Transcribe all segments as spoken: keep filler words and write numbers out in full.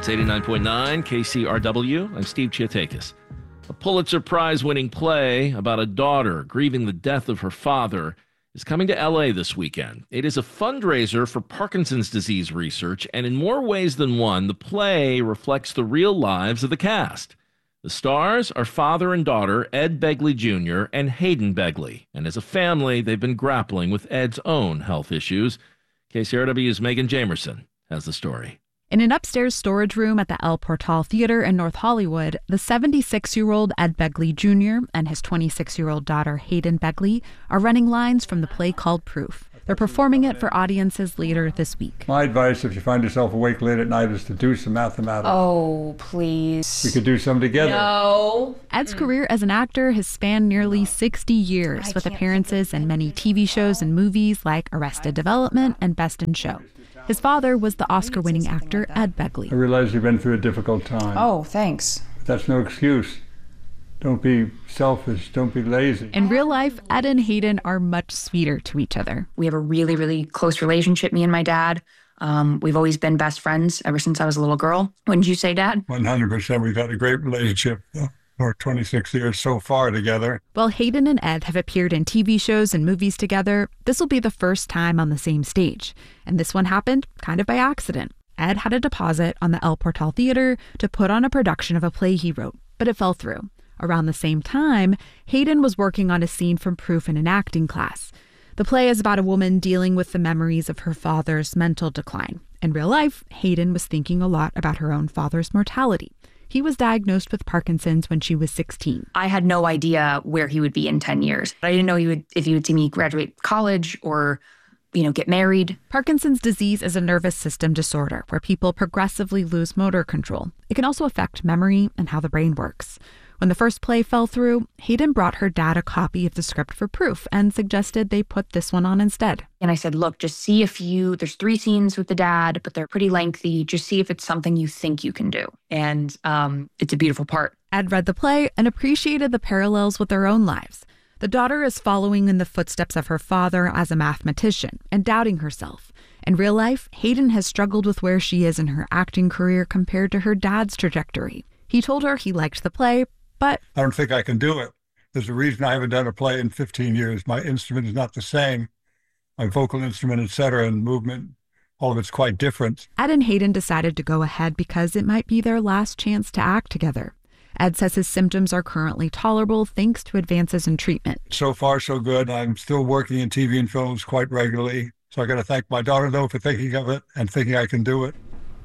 It's eighty-nine point nine K C R W. I'm Steve Chiatakis. A Pulitzer Prize-winning play about a daughter grieving the death of her father is coming to L A this weekend. It is a fundraiser for Parkinson's disease research, and in more ways than one, the play reflects the real lives of the cast. The stars are father and daughter Ed Begley Junior and Hayden Begley, and as a family, they've been grappling with Ed's own health issues. K C R W's Megan Jamerson has the story. In an upstairs storage room at the El Portal Theater in North Hollywood, the seventy-six-year-old Ed Begley Junior and his twenty-six-year-old daughter Hayden Begley are running lines from the play called Proof. They're performing it for audiences later this week. My advice, if you find yourself awake late at night, is to do some mathematics. Oh, please. We could do some together. No. Ed's career as an actor has spanned nearly sixty years, I with can't appearances in many T V shows and movies like Arrested Development and Best in Show. His father was the Oscar-winning actor Ed Begley. I realize you've been through a difficult time. Oh, thanks. But that's no excuse. Don't be selfish. Don't be lazy. In real life, Ed and Hayden are much sweeter to each other. We have a really, really close relationship, me and my dad. Um, we've always been best friends ever since I was a little girl. Wouldn't you say, Dad? one hundred percent. We've had a great relationship for twenty-six years so far together. While Hayden and Ed have appeared in T V shows and movies together, this will be the first time on the same stage. And this one happened kind of by accident. Ed had a deposit on the El Portal Theater to put on a production of a play he wrote, but it fell through. Around the same time, Hayden was working on a scene from Proof in an acting class. The play is about a woman dealing with the memories of her father's mental decline. In real life, Hayden was thinking a lot about her own father's mortality. He was diagnosed with Parkinson's when she was sixteen. I had no idea where he would be in ten years. I didn't know he would if he would see me graduate college or, you know, get married. Parkinson's disease is a nervous system disorder where people progressively lose motor control. It can also affect memory and how the brain works. When the first play fell through, Hayden brought her dad a copy of the script for Proof and suggested they put this one on instead. And I said, look, just see if you, there's three scenes with the dad, but they're pretty lengthy. Just see if it's something you think you can do. And um, it's a beautiful part. Ed read the play and appreciated the parallels with their own lives. The daughter is following in the footsteps of her father as a mathematician and doubting herself. In real life, Hayden has struggled with where she is in her acting career compared to her dad's trajectory. He told her he liked the play, but I don't think I can do it. There's a reason I haven't done a play in fifteen years. My instrument is not the same. My vocal instrument, et cetera, and movement, all of it's quite different. Ed and Hayden decided to go ahead because it might be their last chance to act together. Ed says his symptoms are currently tolerable thanks to advances in treatment. So far, so good. I'm still working in T V and films quite regularly. So I got to thank my daughter, though, for thinking of it and thinking I can do it.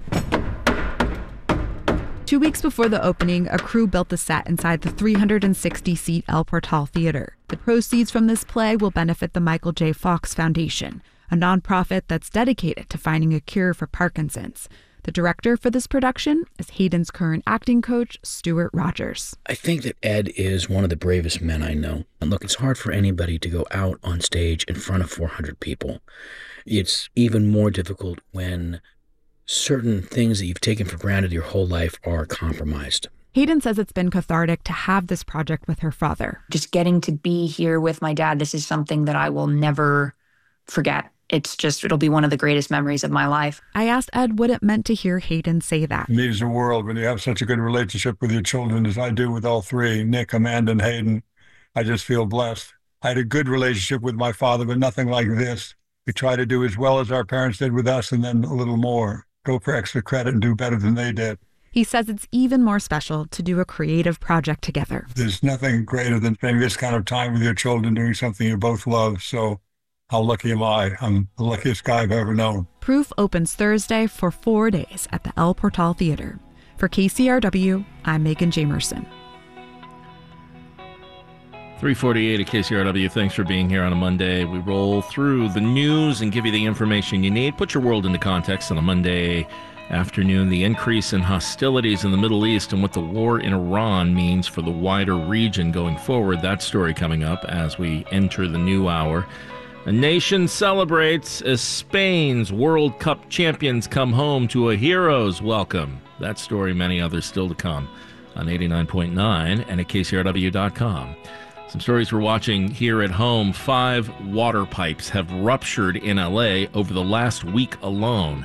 Two weeks before the opening, a crew built the set inside the three hundred sixty seat El Portal Theater. The proceeds from this play will benefit the Michael J. Fox Foundation, a nonprofit that's dedicated to finding a cure for Parkinson's. The director for this production is Hayden's current acting coach, Stuart Rogers. I think that Ed is one of the bravest men I know. And look, it's hard for anybody to go out on stage in front of four hundred people. It's even more difficult when certain things that you've taken for granted your whole life are compromised. Hayden says it's been cathartic to have this project with her father. Just getting to be here with my dad, this is something that I will never forget. It's just, it'll be one of the greatest memories of my life. I asked Ed what it meant to hear Hayden say that. It means the world when you have such a good relationship with your children as I do with all three, Nick, Amanda, and Hayden. I just feel blessed. I had a good relationship with my father, but nothing like this. We try to do as well as our parents did with us and then a little more. Go for extra credit and do better than they did. He says it's even more special to do a creative project together. There's nothing greater than spending this kind of time with your children doing something you both love. So how lucky am I? I'm the luckiest guy I've ever known. Proof opens Thursday for four days at the El Portal Theater. For K C R W, I'm Megan Jamerson. three forty-eight at K C R W. Thanks for being here on a Monday. We roll through the news and give you the information you need. Put your world into context on a Monday afternoon. The increase in hostilities in the Middle East and what the war in Iran means for the wider region going forward. That story coming up as we enter the new hour. A nation celebrates as Spain's World Cup champions come home to a hero's welcome. That story, many others still to come on eighty-nine point nine and at K C R W dot com. Some stories we're watching here at home. Five water pipes have ruptured in L A over the last week alone.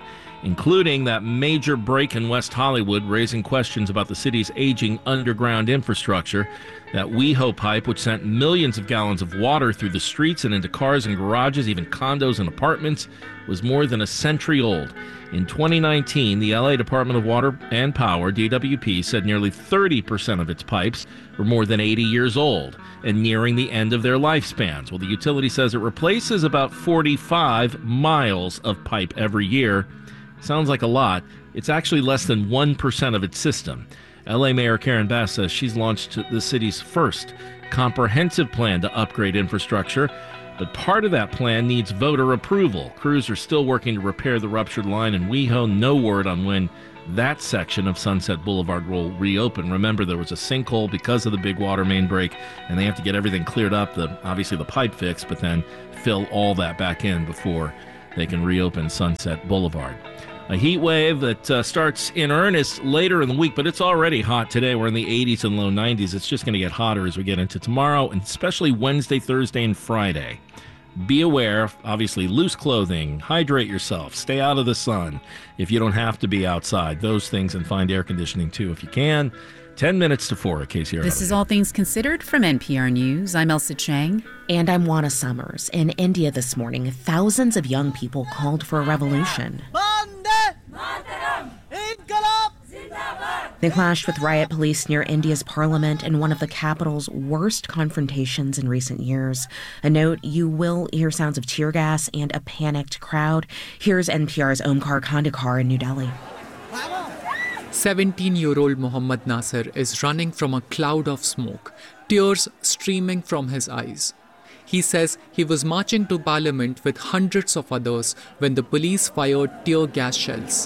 including that major break in West Hollywood, raising questions about the city's aging underground infrastructure. That WeHo pipe, which sent millions of gallons of water through the streets and into cars and garages, even condos and apartments, was more than a century old. In twenty nineteen, the L A Department of Water and Power, D W P, said nearly thirty percent of its pipes were more than eighty years old and nearing the end of their lifespans. Well, the utility says it replaces about forty-five miles of pipe every year. Sounds like a lot. It's actually less than one percent of its system. L A Mayor Karen Bass says she's launched the city's first comprehensive plan to upgrade infrastructure, but part of that plan needs voter approval. Crews are still working to repair the ruptured line in WeHo. No word on when that section of Sunset Boulevard will reopen. Remember, there was a sinkhole because of the big water main break, and they have to get everything cleared up, the obviously the pipe fixed, but then fill all that back in before they can reopen Sunset Boulevard. A heat wave that uh, starts in earnest later in the week, but it's already hot today. We're in the eighties and low nineties. It's just going to get hotter as we get into tomorrow, and especially Wednesday, Thursday, and Friday. Be aware, obviously, loose clothing, hydrate yourself, stay out of the sun if you don't have to be outside. Those things, and find air conditioning, too, if you can. Ten minutes to four at K C R W. This is All Things Considered from N P R News. I'm Elsa Chang. And I'm Juana Summers. In India this morning, thousands of young people called for a revolution. They clashed with riot police near India's parliament in one of the capital's worst confrontations in recent years. A note, you will hear sounds of tear gas and a panicked crowd. Here's N P R's Omkar Khandekar in New Delhi. seventeen-year-old Mohammad Nasir is running from a cloud of smoke, tears streaming from his eyes. He says he was marching to Parliament with hundreds of others when the police fired tear gas shells.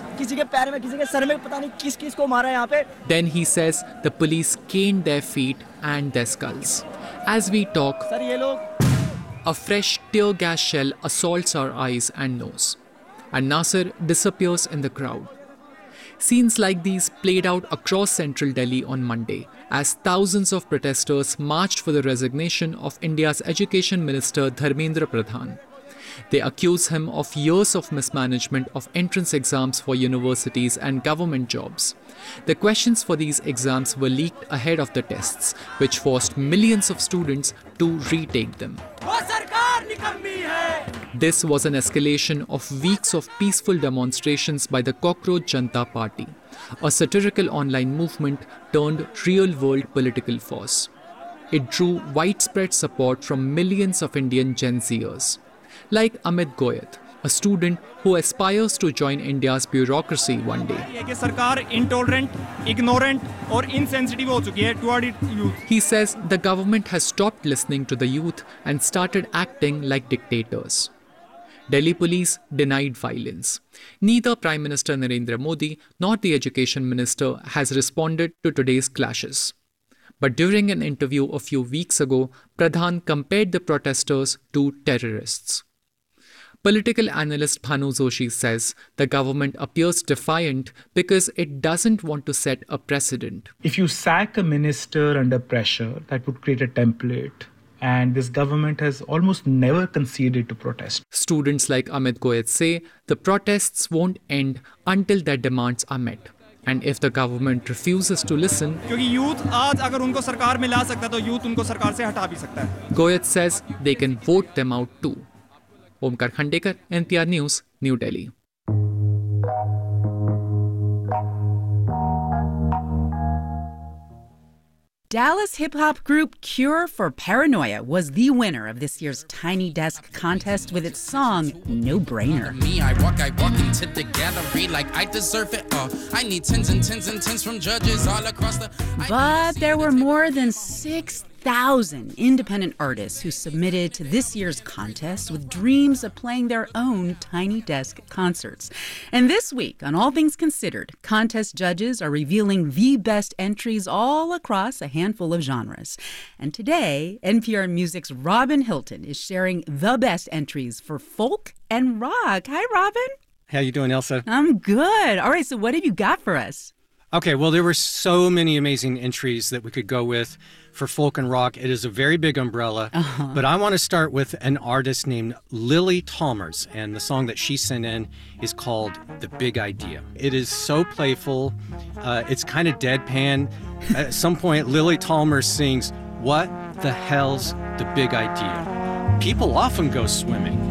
Then he says the police caned their feet and their skulls. As we talk, a fresh tear gas shell assaults our eyes and nose, and Nasir disappears in the crowd. Scenes like these played out across central Delhi on Monday as thousands of protesters marched for the resignation of India's Education Minister Dharmendra Pradhan. They accuse him of years of mismanagement of entrance exams for universities and government jobs. The questions for these exams were leaked ahead of the tests, which forced millions of students to retake them. This was an escalation of weeks of peaceful demonstrations by the Cockroach Janta Party, a satirical online movement turned real-world political force. It drew widespread support from millions of Indian Gen Zers, like Amit Goyat, a student who aspires to join India's bureaucracy one day. He says the government has stopped listening to the youth and started acting like dictators. Delhi police denied violence. Neither Prime Minister Narendra Modi nor the Education Minister has responded to today's clashes. But during an interview a few weeks ago, Pradhan compared the protesters to terrorists. Political analyst Bhanu Joshi says the government appears defiant because it doesn't want to set a precedent. If you sack a minister under pressure, that would create a template. And this government has almost never conceded to protest. Students like Amit Goyat say the protests won't end until their demands are met. And if the government refuses to listen, Goyat says they can vote them out too. Omkar Khandekar, N P R News, New Delhi. Dallas hip-hop group Cure for Paranoia was the winner of this year's Tiny Desk contest with its song No Brainer. Me, I walk, I walk into the gallery like I deserve it all. I need tens and tens and tens from judges all across the... But there were more than six thousand independent artists who submitted to this year's contest with dreams of playing their own Tiny Desk concerts. And this week, on All Things Considered, contest judges are revealing the best entries all across a handful of genres. And today, N P R Music's Robin Hilton is sharing the best entries for folk and rock. Hi, Robin. How you doing, Elsa? I'm good. All right, so what have you got for us? Okay, well, there were so many amazing entries that we could go with for folk and rock. It is a very big umbrella, uh-huh. but I want to start with an artist named Lily Talmers, and the song that she sent in is called The Big Idea. It is so playful. Uh, it's kind of deadpan. At some point, Lily Talmers sings, "What the hell's the big idea? People often go swimming.